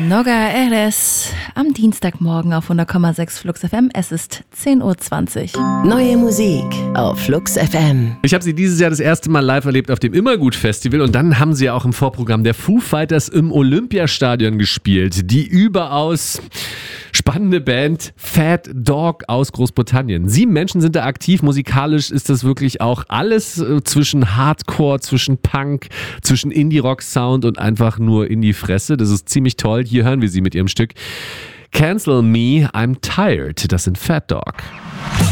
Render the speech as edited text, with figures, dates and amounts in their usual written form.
Noga Eres am Dienstagmorgen auf 100,6 Flux FM. Es ist 10.20 Uhr. Neue Musik auf Flux FM. Ich habe sie dieses Jahr das erste Mal live erlebt auf dem Immergut-Festival und dann haben sie ja auch im Vorprogramm der Foo Fighters im Olympiastadion gespielt. Die überaus spannende Band Fat Dog aus Großbritannien. 7 Menschen sind da aktiv. Musikalisch ist das wirklich auch alles zwischen Hardcore, zwischen Punk, zwischen Indie-Rock-Sound und einfach nur in die Fresse. Das ist ziemlich toll. Hier hören wir sie mit ihrem Stück Cancel Me, I'm Tired. Das sind Fat Dog.